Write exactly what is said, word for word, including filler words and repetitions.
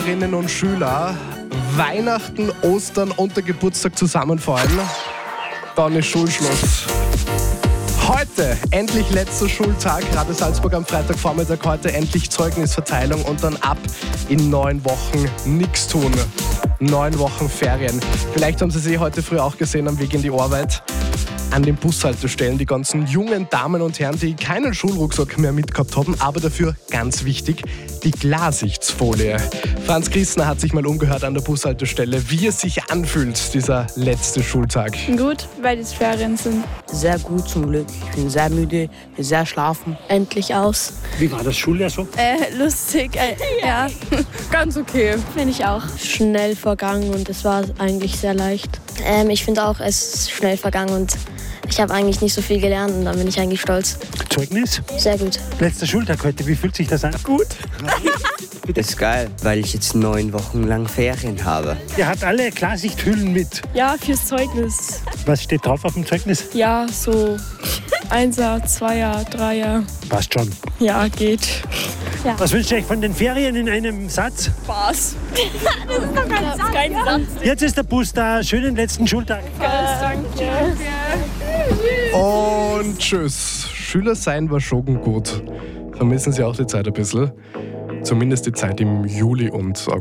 Schülerinnen und Schüler Weihnachten, Ostern und der Geburtstag zusammenfallen, dann ist Schulschluss. Heute endlich letzter Schultag, Radio Salzburg am Freitagvormittag, heute endlich Zeugnisverteilung und dann ab in neun Wochen nichts tun. Neun Wochen Ferien. Vielleicht haben Sie sie heute früh auch gesehen am Weg in die Arbeit. An den Bushaltestellen die ganzen jungen Damen und Herren, die keinen Schulrucksack mehr mitgehabt haben, aber dafür, ganz wichtig, die Glassichtsfolie. Franz Grissner hat sich mal umgehört an der Bushaltestelle, wie es sich anfühlt, dieser letzte Schultag. Gut, weil es Ferien sind. Sehr gut zum Glück. Ich bin sehr müde, will sehr schlafen. Endlich aus. Wie war das Schuljahr so? Äh, lustig, äh, ja. Ganz okay. Finde ich auch. Schnell vergangen und es war eigentlich sehr leicht. Ähm, ich finde auch, es ist schnell vergangen und ich habe eigentlich nicht so viel gelernt und dann bin ich eigentlich stolz. Zeugnis? Sehr gut. Letzter Schultag heute, wie fühlt sich das an? Gut. Das ist geil, weil ich jetzt neun Wochen lang Ferien habe. Ihr habt alle Klarsichthüllen mit. Ja, fürs Zeugnis. Was steht drauf auf dem Zeugnis? Ja, so Einser, Zweier, Dreier. Passt schon. Ja, geht. Ja. Was wünscht ihr euch von den Ferien in einem Satz? Spaß. Das ist doch kein Satz. Kein Satz. Jetzt ist der Bus da. Schönen letzten Schultag. Danke. Und tschüss. Schüler sein war schon gut. Vermissen Sie auch die Zeit ein bisschen. Zumindest die Zeit im Juli und August.